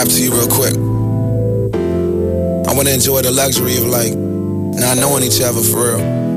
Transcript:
rap to you real quick. I wanna enjoy the luxury of like not knowing each other for real.